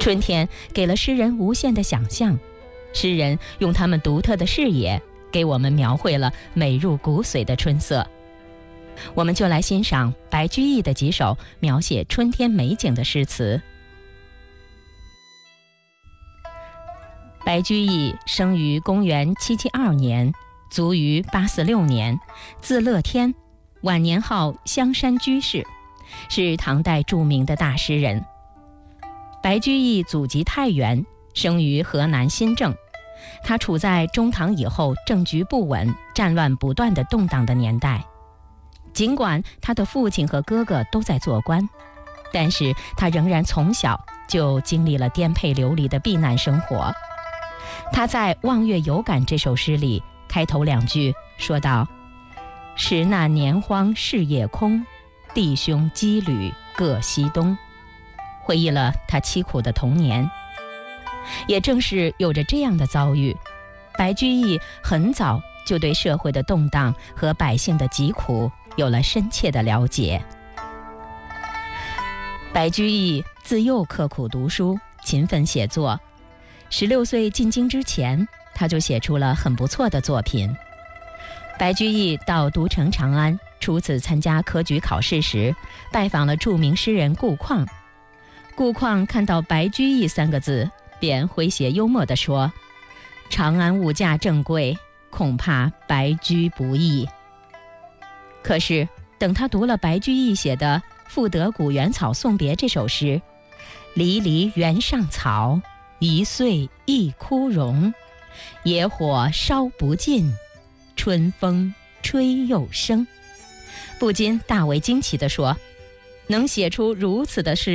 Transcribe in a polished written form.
春天给了诗人无限的想象，诗人用他们独特的视野给我们描绘了美入骨髓的春色。我们就来欣赏白居易的几首描写春天美景的诗词。白居易生于公元772年，卒于846年，字乐天，晚年号香山居士，是唐代著名的大诗人。白居易祖籍太原，生于河南新郑。他处在中唐以后政局不稳、战乱不断的动荡的年代。尽管他的父亲和哥哥都在做官，但是他仍然从小就经历了颠沛流离的避难生活。他在《望月有感》这首诗里开头2句说道：时那年荒事业空，弟兄羁旅各西东，回忆了他凄苦的童年。也正是有着这样的遭遇，白居易很早就对社会的动荡和百姓的疾苦有了深切的了解。白居易自幼刻苦读书，勤奋写作，16岁进京之前，他就写出了很不错的作品。白居易到都城长安，初次参加科举考试时，拜访了著名诗人顾况。顾况看到白居易3个字，便诙谐幽默地说：长安物价正贵，恐怕白居不易。可是等他读了白居易写的《赋得古原草送别》这首诗：离离原上草，一岁一枯荣，野火烧不尽，春风吹又生，不禁大为惊奇地说：能写出如此的诗